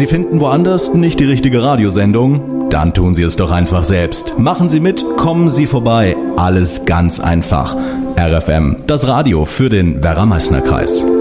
Sie finden woanders nicht die richtige Radiosendung? Dann tun Sie es doch einfach selbst. Machen Sie mit, kommen Sie vorbei. Alles ganz einfach. RFM, das Radio für den Werra-Meißner-Kreis.